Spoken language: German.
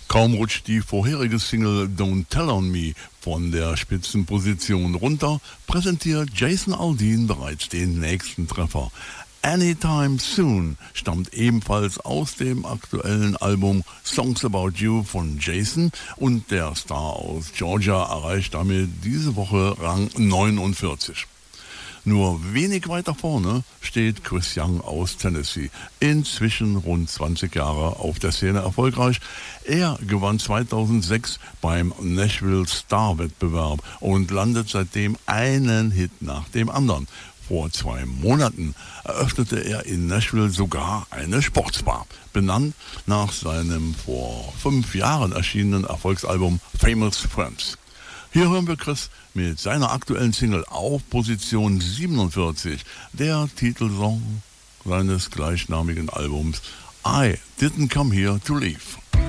Kaum rutscht die vorherige Single Don't Tell on Me von der Spitzenposition runter, präsentiert Jason Aldean bereits den nächsten Treffer. Anytime Soon stammt ebenfalls aus dem aktuellen Album Songs About You von Jason und der Star aus Georgia erreicht damit diese Woche Rang 49. Nur wenig weiter vorne steht Chris Young aus Tennessee, inzwischen rund 20 Jahre auf der Szene erfolgreich. Er gewann 2006 beim Nashville Star Wettbewerb und landet seitdem einen Hit nach dem anderen. Vor 2 Monaten eröffnete er in Nashville sogar eine Sportsbar, benannt nach seinem vor 5 Jahren erschienenen Erfolgsalbum Famous Friends. Hier hören wir Chris mit seiner aktuellen Single auf Position 47, der Titelsong seines gleichnamigen Albums I Didn't Come Here to Leave.